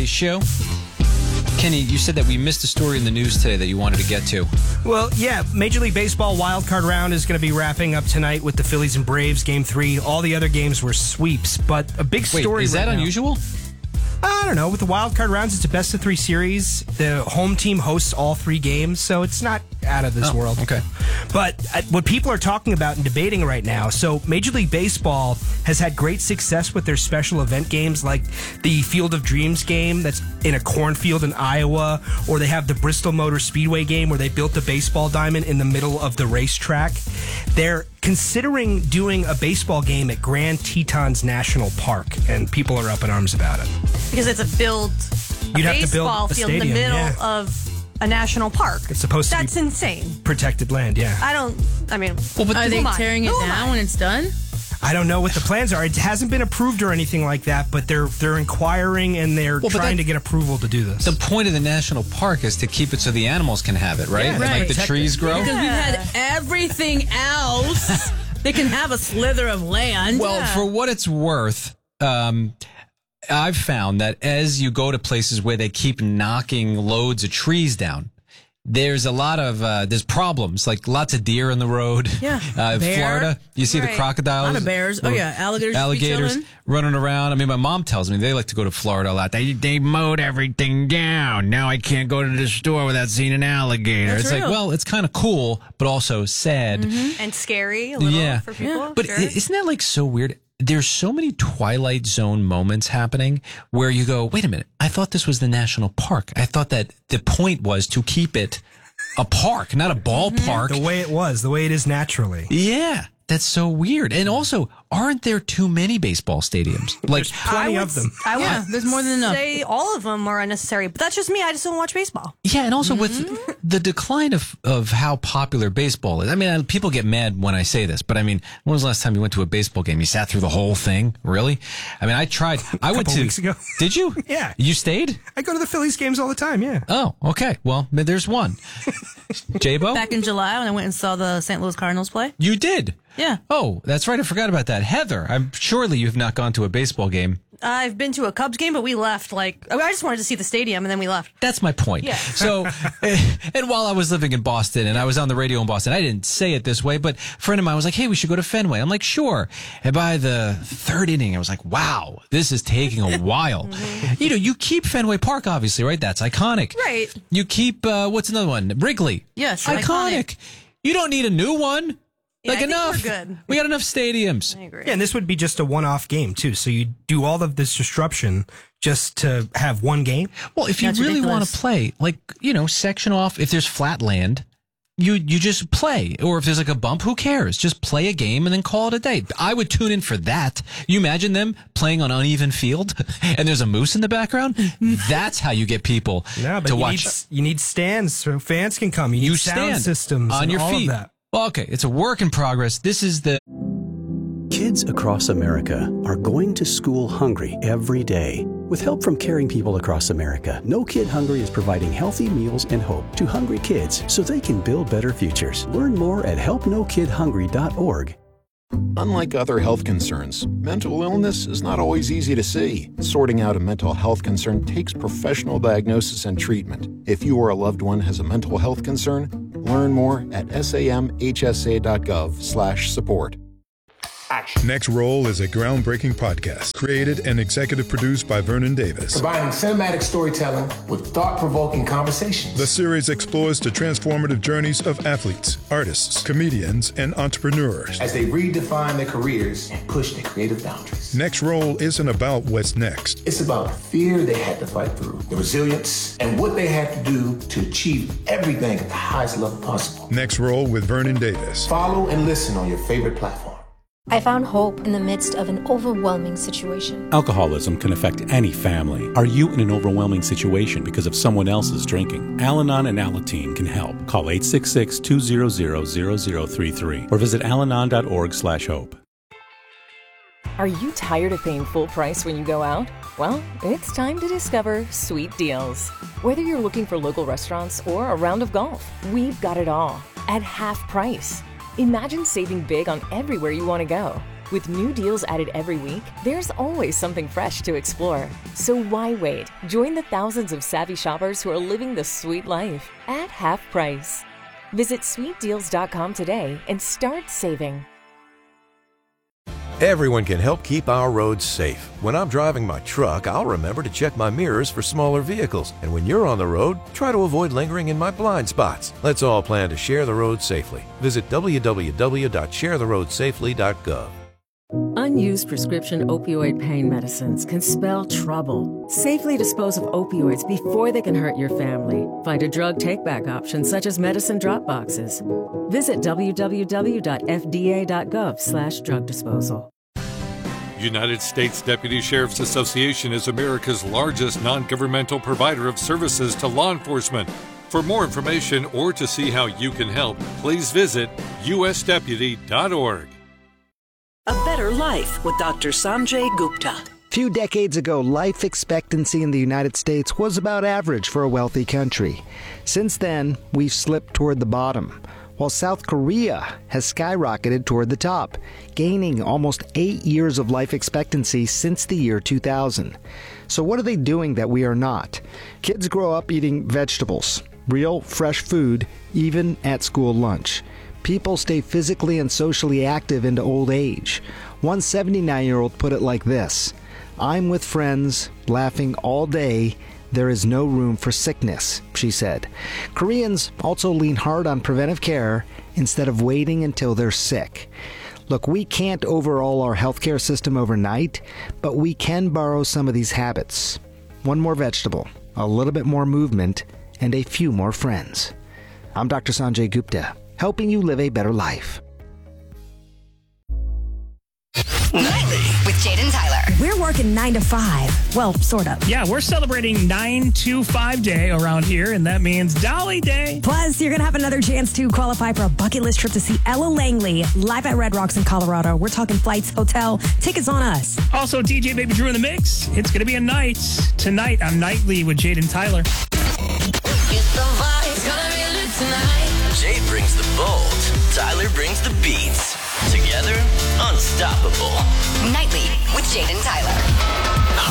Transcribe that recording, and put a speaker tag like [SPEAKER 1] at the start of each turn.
[SPEAKER 1] today's show. Kenny, you said that we missed a story in the news today that you wanted to get to.
[SPEAKER 2] Well, yeah, Major League Baseball wildcard round is going to be wrapping up tonight with the Phillies and Braves, Game 3. All the other games were sweeps, but a big story.
[SPEAKER 1] Wait, is that unusual?
[SPEAKER 2] I don't know. With the wildcard rounds, it's a best-of-3 series. The home team hosts all 3 games, so it's not out of this world.
[SPEAKER 1] Okay.
[SPEAKER 2] But what people are talking about and debating right now, so Major League Baseball has had great success with their special event games, like the Field of Dreams game that's in a cornfield in Iowa, or they have the Bristol Motor Speedway game where they built a baseball diamond in the middle of the racetrack. They're considering doing a baseball game at Grand Tetons National Park, and people are up in arms about it.
[SPEAKER 3] Because it's a
[SPEAKER 2] baseball
[SPEAKER 3] field in the middle of a national park.
[SPEAKER 2] It's supposed to be
[SPEAKER 3] That's insane.
[SPEAKER 2] Protected land, yeah.
[SPEAKER 3] Are
[SPEAKER 4] they tearing it down when it's done?
[SPEAKER 2] I don't know what the plans are. It hasn't been approved or anything like that, but they're inquiring and they're trying to get approval to do this.
[SPEAKER 1] The point of the national park is to keep it so the animals can have it, right?
[SPEAKER 2] Yeah,
[SPEAKER 1] And
[SPEAKER 4] right.
[SPEAKER 1] like the trees grow.
[SPEAKER 4] Because we've had everything else. They can have a slither of land.
[SPEAKER 1] Well, for what it's worth, I've found that as you go to places where they keep knocking loads of trees down, there's a lot of there's problems, like lots of deer in the road.
[SPEAKER 4] Yeah.
[SPEAKER 1] Florida, you see the crocodiles.
[SPEAKER 4] A lot of bears. Oh, yeah.
[SPEAKER 1] Alligators running around. I mean, my mom tells me they like to go to Florida a lot. They mowed everything down. Now I can't go to the store without seeing an alligator.
[SPEAKER 4] That's
[SPEAKER 1] it's
[SPEAKER 4] real.
[SPEAKER 1] like, well, it's kind of cool, but also sad.
[SPEAKER 3] And scary a little for people.
[SPEAKER 1] Yeah. But isn't that like so weird? There's so many Twilight Zone moments happening where you go, wait a minute, I thought this was the national park. I thought that the point was to keep it a park, not a ballpark.
[SPEAKER 2] The way it is naturally.
[SPEAKER 1] Yeah, that's so weird. And also, aren't there too many baseball stadiums? Like
[SPEAKER 2] There's plenty of them.
[SPEAKER 4] There's more than enough.
[SPEAKER 3] Say all of them are unnecessary, but that's just me. I just don't watch baseball.
[SPEAKER 1] Yeah, and also with the decline of how popular baseball is. I mean, people get mad when I say this, but I mean, when was the last time you went to a baseball game? You sat through the whole thing? Really? I mean, I tried. I went to
[SPEAKER 2] weeks ago.
[SPEAKER 1] Did you?
[SPEAKER 2] Yeah.
[SPEAKER 1] You stayed?
[SPEAKER 2] I go to the Phillies games all the time, yeah.
[SPEAKER 1] Oh, okay. Well, there's one. J-Bo?
[SPEAKER 4] Back in July when I went and saw the St. Louis Cardinals play.
[SPEAKER 1] You did?
[SPEAKER 4] Yeah.
[SPEAKER 1] Oh, that's right. I forgot about that. Heather, surely you've not gone to a baseball game.
[SPEAKER 3] I've been to a Cubs game, but we left I just wanted to see the stadium, and then we left.
[SPEAKER 1] That's my point.
[SPEAKER 3] Yeah.
[SPEAKER 1] So, and while I was living in Boston and I was on the radio in Boston, I didn't say it this way, but a friend of mine was like, hey, we should go to Fenway. I'm like, sure. And by the 3rd inning, I was like, wow, this is taking a while. You know, you keep Fenway Park, obviously, right? That's iconic.
[SPEAKER 3] Right.
[SPEAKER 1] You keep, what's another one? Wrigley.
[SPEAKER 4] Yes.
[SPEAKER 1] Iconic. You don't need a new one.
[SPEAKER 3] Yeah,
[SPEAKER 1] Like
[SPEAKER 3] I think
[SPEAKER 1] enough.
[SPEAKER 3] we're good.
[SPEAKER 1] We got enough stadiums.
[SPEAKER 3] I agree.
[SPEAKER 2] Yeah, and this would be just a one-off game, too. So you do all of this disruption just to have one game?
[SPEAKER 1] Well, if you
[SPEAKER 4] That's
[SPEAKER 1] really want
[SPEAKER 4] ridiculous.
[SPEAKER 1] to play, like, you know, section off, if there's flat land, you just play. Or if there's like a bump, who cares? Just play a game and then call it a day. I would tune in for that. You imagine them playing on uneven field and there's a moose in the background? That's how you get people
[SPEAKER 2] But
[SPEAKER 1] to watch.
[SPEAKER 2] you need stands so fans can come. You need sound
[SPEAKER 1] stand
[SPEAKER 2] systems
[SPEAKER 1] on
[SPEAKER 2] and
[SPEAKER 1] your
[SPEAKER 2] all
[SPEAKER 1] feet.
[SPEAKER 2] of that.
[SPEAKER 1] Well, okay, it's a work in progress. This is the...
[SPEAKER 5] Kids across America are going to school hungry every day. With help from caring people across America, No Kid Hungry is providing healthy meals and hope to hungry kids so they can build better futures. Learn more at helpnokidhungry.org.
[SPEAKER 6] Unlike other health concerns, mental illness is not always easy to see. Sorting out a mental health concern takes professional diagnosis and treatment. If you or a loved one has a mental health concern, learn more at samhsa.gov/support.
[SPEAKER 7] Next Roll is a groundbreaking podcast created and executive produced by Vernon Davis.
[SPEAKER 8] Combining cinematic storytelling with thought-provoking conversations.
[SPEAKER 7] The series explores the transformative journeys of athletes, artists, comedians, and entrepreneurs
[SPEAKER 8] as they redefine their careers and push their creative boundaries.
[SPEAKER 7] Next Roll isn't about what's next.
[SPEAKER 8] It's about the fear they had to fight through, the resilience, and what they had to do to achieve everything at the highest level possible.
[SPEAKER 7] Next Roll with Vernon Davis.
[SPEAKER 8] Follow and listen on your favorite platform.
[SPEAKER 9] I found hope in the midst of an overwhelming situation.
[SPEAKER 10] Alcoholism can affect any family. Are you in an overwhelming situation because of someone else's drinking? Al-Anon and Alateen can help. Call 866-200-0033 or visit alanon.org/hope.
[SPEAKER 11] Are you tired of paying full price when you go out? Well, it's time to discover Sweet Deals. Whether you're looking for local restaurants or a round of golf, we've got it all at half price. Imagine saving big on everywhere you want to go. With new deals added every week, there's always something fresh to explore. So why wait? Join the thousands of savvy shoppers who are living the sweet life at half price. Visit sweetdeals.com today and start saving.
[SPEAKER 12] Everyone can help keep our roads safe. When I'm driving my truck, I'll remember to check my mirrors for smaller vehicles. And when you're on the road, try to avoid lingering in my blind spots. Let's all plan to share the road safely. Visit www.sharetheroadsafely.gov.
[SPEAKER 13] Unused prescription opioid pain medicines can spell trouble. Safely dispose of opioids before they can hurt your family. Find a drug take-back option such as medicine drop boxes. Visit www.fda.gov/drug disposal.
[SPEAKER 14] United States Deputy Sheriff's Association is America's largest non-governmental provider of services to law enforcement. For more information or to see how you can help, please visit usdeputy.org.
[SPEAKER 15] A Better Life with Dr. Sanjay Gupta.
[SPEAKER 16] A few decades ago, life expectancy in the United States was about average for a wealthy country. Since then, we've slipped toward the bottom, while South Korea has skyrocketed toward the top, gaining almost 8 years of life expectancy since the year 2000. So what are they doing that we are not? Kids grow up eating vegetables, real, fresh food, even at school lunch. People stay physically and socially active into old age. One 79-year-old put it like this: "I'm with friends, laughing all day. There is no room for sickness," she said. Koreans also lean hard on preventive care instead of waiting until they're sick. Look, we can't overhaul our healthcare system overnight, but we can borrow some of these habits. One more vegetable, a little bit more movement, and a few more friends. I'm Dr. Sanjay Gupta, helping you live a better life.
[SPEAKER 17] Nightly with Jaden Tyler.
[SPEAKER 18] We're working 9 to 5. Well, sort of.
[SPEAKER 2] Yeah, we're celebrating 9-to-5 day around here, and that means Dolly Day.
[SPEAKER 18] Plus, you're going to have another chance to qualify for a bucket list trip to see Ella Langley live at Red Rocks in Colorado. We're talking flights, hotel, tickets on us.
[SPEAKER 2] Also, DJ Baby Drew in the mix. It's going to be a night tonight on Nightly with Jaden Tyler.
[SPEAKER 19] Jay brings the bold, Tyler brings the beats. Together, unstoppable.
[SPEAKER 17] Nightly with Jaden Tyler.